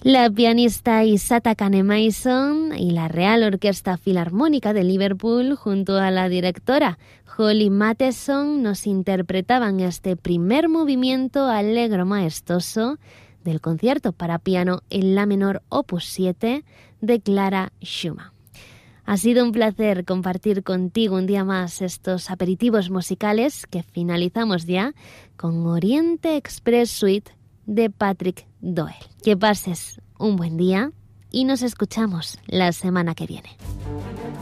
La pianista Isata Kane-Mason y la Real Orquesta Filarmónica de Liverpool, junto a la directora Holly Matheson, nos interpretaban este primer movimiento allegro maestoso del concierto para piano en la menor opus 7 de Clara Schumann. Ha sido un placer compartir contigo un día más estos aperitivos musicales que finalizamos ya con Oriente Express Suite de Patrick Doyle. Que pases un buen día y nos escuchamos la semana que viene.